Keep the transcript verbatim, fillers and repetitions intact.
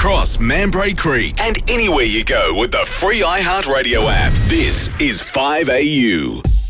across Mambray Creek and anywhere you go with the free iHeartRadio app. This is five A U.